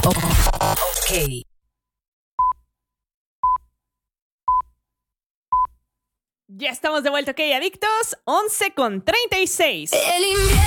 Ok. Ya estamos de vuelta, ok, adictos. 11:36.